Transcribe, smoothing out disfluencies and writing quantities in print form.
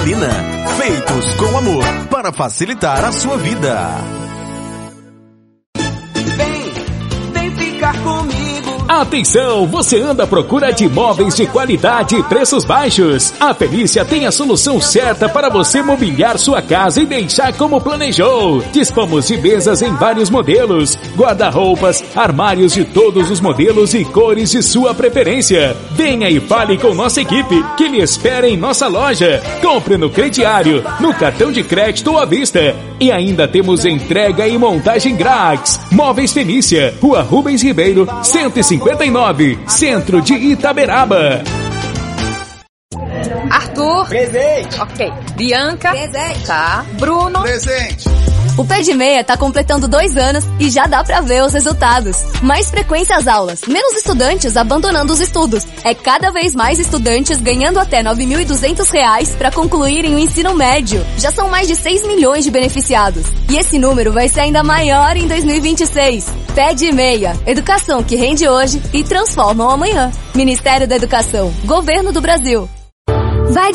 Salina. Feitos com amor para facilitar a sua vida. Vem ficar comigo. Atenção, você anda à procura de imóveis de qualidade e preços baixos? A Felícia tem a solução certa para você mobiliar sua casa e deixar como planejou. Dispomos de mesas em vários modelos, guarda-roupas, armários de todos os modelos e cores de sua preferência. Venha e fale com nossa equipe que lhe espera em nossa loja. Compre no crediário, no cartão de crédito ou à vista. E ainda temos entrega e montagem grátis. Móveis Felícia, Rua Rubens Ribeiro, 159, Centro de Itaberaba. Arthur. Presente. Ok. Bianca. Presente. Tá. Bruno. Presente. O Pé de Meia tá completando 2 anos e já dá pra ver os resultados. Mais frequência às aulas, menos estudantes abandonando os estudos. É cada vez mais estudantes ganhando até R$ 9.200 para concluírem o ensino médio. Já são mais de 6 milhões de beneficiados. E esse número vai ser ainda maior em 2026. Pé de Meia, educação que rende hoje e transforma o amanhã. Ministério da Educação, Governo do Brasil. Vai